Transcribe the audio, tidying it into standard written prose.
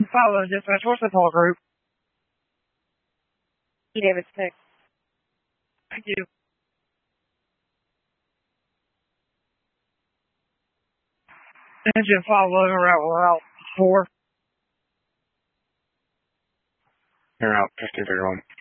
follow dispatch. What's the call group? David 6. Thank you. Engine follow route 4. You're out 5031.